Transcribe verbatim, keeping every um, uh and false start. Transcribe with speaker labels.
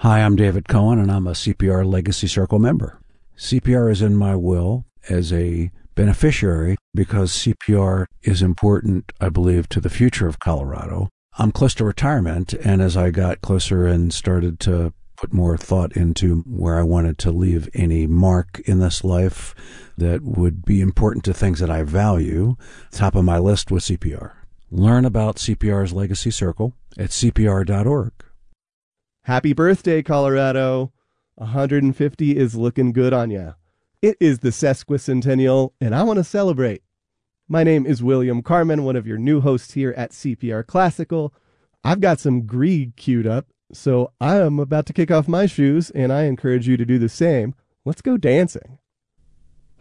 Speaker 1: Hi, I'm David Cohen, and I'm a C P R Legacy Circle member. C P R is in my will as a beneficiary because C P R is important, I believe, to the future of Colorado. I'm close to retirement, and as I got closer and started to put more thought into where I wanted to leave any mark in this life that would be important to things that I value, top of my list was C P R. Learn about C P R's Legacy Circle at C P R dot org.
Speaker 2: Happy birthday, Colorado. one hundred fifty is looking good on ya. It is the sesquicentennial, and I want to celebrate. My name is William Carmen, one of your new hosts here at C P R Classical. I've got some Grieg queued up, so I am about to kick off my shoes, and I encourage you to do the same. Let's go dancing.